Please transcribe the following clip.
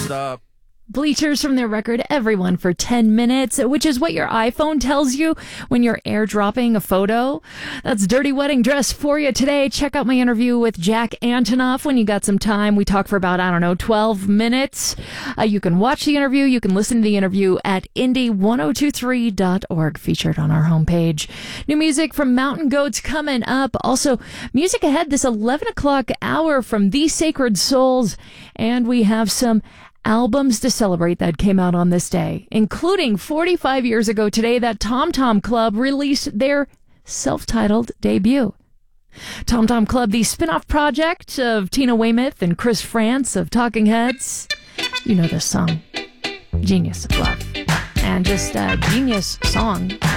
up. Bleachers from their record Everyone for 10 Minutes, which is what your iPhone tells you when you're airdropping a photo. That's Dirty Wedding Dress for you today. Check out my interview with Jack Antonoff when you got some time. We talk for about, 12 minutes. You can watch the interview. You can listen to the interview at indie1023.org, featured on our homepage. New music from Mountain Goats coming up. Also, music ahead this 11 o'clock hour from The Sacred Souls. And we have some albums to celebrate that came out on this day, including 45 years ago today that Tom Tom Club released their self-titled debut. Tom Tom Club, the spin-off project of Tina Weymouth and Chris France of Talking Heads. You know this song, Genius of Love. And just a genius song